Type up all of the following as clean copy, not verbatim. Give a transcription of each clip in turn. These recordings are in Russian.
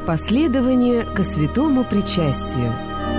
Проповедование ко святому причастию.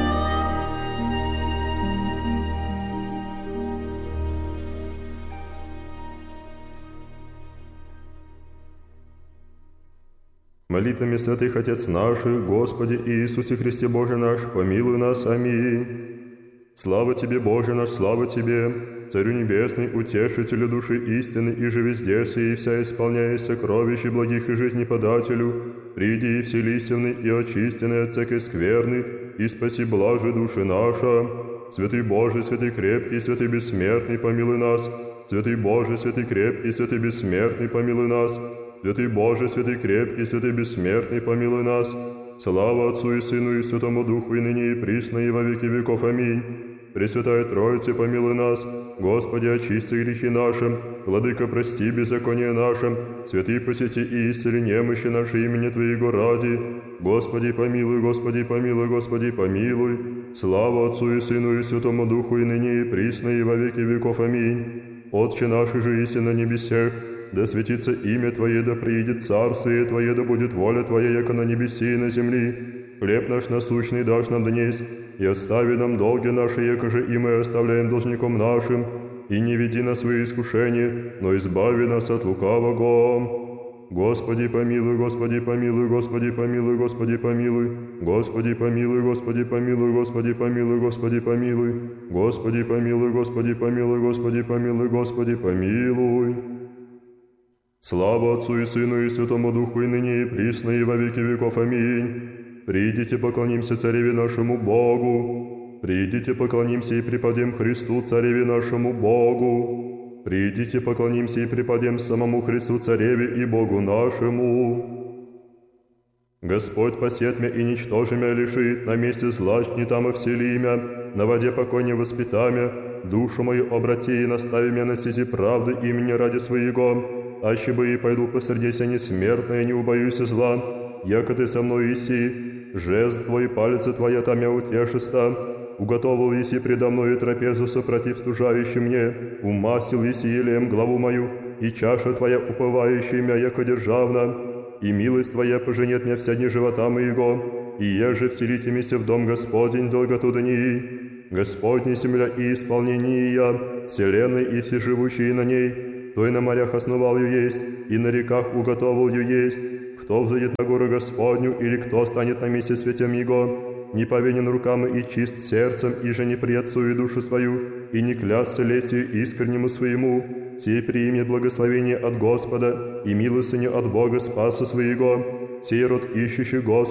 Молитвами святых Отец наших, Господи Иисусе Христе Боже наш, помилуй нас. Аминь. Слава Тебе, Боже наш, слава Тебе, Царю Небесный, Утешителю души истины, и же везде сей, и вся исполняясь сокровищ и благих и жизнеподателю, приди и вселисевный, и очистенный от всякой скверны, и спаси блаже души наша. Святый Боже, святый крепкий, святый бессмертный, помилуй нас. Святый Боже, святый крепкий, святый бессмертный, помилуй нас. Святый Боже, святый крепкий, святый бессмертный, помилуй нас. Слава Отцу и Сыну и Святому Духу, и ныне и присно, и во веки веков. Аминь. Пресвятая Троица, помилуй нас. Господи, очисти грехи наши. Владыка, прости беззаконие наше. Святый, посети и исцели немощи наши имени Твоего ради. Господи, помилуй, Господи, помилуй, Господи, помилуй. Слава Отцу и Сыну и Святому Духу, и ныне и присно, и во веки веков. Аминь. Отче наш, же иси на небесех, да светится имя Твое, да приидет царствие Твое, да будет воля Твоя, яко на небеси и на земли. Хлеб наш насущный дашь нам днесь, и остави нам долги наши, яко же и мы оставляем должником нашим, и не веди нас в свои искушения, но избави нас от лукавого. Господи, помилуй, Господи, помилуй, Господи, помилуй, Господи, помилуй, Господи, помилуй, Господи, помилуй, Господи, помилуй, Господи, помилуй, Господи, помилуй, Господи, помилуй, Господи, помилуй, Господи, помилуй. Слава Отцу и Сыну и Святому Духу, и ныне и присно, и во веки веков. Аминь. Придите, поклонимся Цареве нашему Богу. Придите, поклонимся и преподем Христу, Цареве нашему Богу. Придите, поклонимся и преподем самому Христу, Цареве и Богу нашему. Господь посет мя и ничтожи мя лишит, на месте злачни там и всели мя, на воде покой не воспитамя, душу мою обрати и настави мя на стези правды имени ради своего. Аще бы и пойду посердеся несмертное, не убоюсь зла, яко Ты со мной иси, жест Твой, пальцы Твоя там я утешиста, уготовил еси предо мною трапезу супротив стужающий мне, умасил еси елеем главу мою, и чаша Твоя уповающая мя, яко державна, и милость Твоя поженет мя вся дни живота моего, и еже вселитимися в дом Господень долготу дни. Господня земля и исполнение я, вселенной и все живущие на ней, кто и на морях основал ее есть, и на реках уготовил ее есть. Кто взойдет на гору Господню, или кто станет на месте святем Его, не повинен рукам и чист сердцем, и же не приятствует душу свою, и не клясться лестью искреннему своему, сей примет благословение от Господа и милостыню от Бога спаса своего, сей род ищущий Господа.